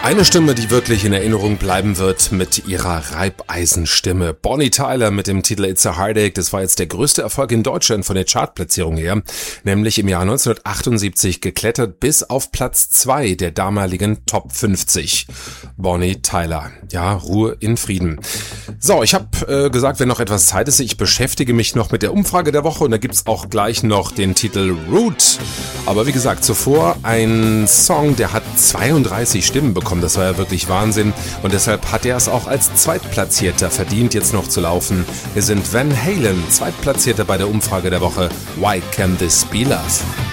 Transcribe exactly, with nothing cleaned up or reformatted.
Eine Stimme, die wirklich in Erinnerung bleiben wird mit ihrer Reibeisenstimme. Bonnie Tyler mit dem Titel It's a Heartache, das war jetzt der größte Erfolg in Deutschland von der Chartplatzierung her, nämlich im Jahr neunzehnhundertachtundsiebzig geklettert bis auf Platz zwei der damaligen Top fünfzig. Bonnie Tyler, ja, Ruhe in Frieden. So, ich habe äh, gesagt, wenn noch etwas Zeit ist, ich beschäftige mich noch mit der Umfrage der Woche und da gibt's auch gleich noch den Titel Root. Aber wie gesagt, zuvor ein Song, der hat zweiunddreißig Stimmen bekommen. Das war ja wirklich Wahnsinn und deshalb hat er es auch als Zweitplatzierter verdient, jetzt noch zu laufen. Wir sind Van Halen, Zweitplatzierter bei der Umfrage der Woche. Why Can This Be Love?